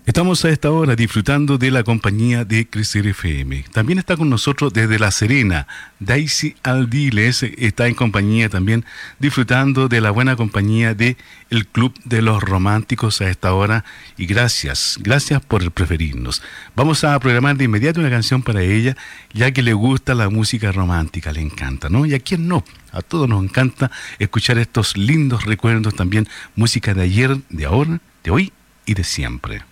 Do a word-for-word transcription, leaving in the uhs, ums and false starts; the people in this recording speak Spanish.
Estamos a esta hora disfrutando de la compañía de Crecer F M. También está con nosotros desde La Serena, Daisy Aldiles, está en compañía también, disfrutando de la buena compañía de el Club de los Románticos a esta hora. Y gracias, gracias por preferirnos. Vamos a programar de inmediato una canción para ella, ya que le gusta la música romántica, le encanta, ¿no? Y a quién no, a todos nos encanta escuchar estos lindos recuerdos también, música de ayer, de ahora, de hoy y de siempre.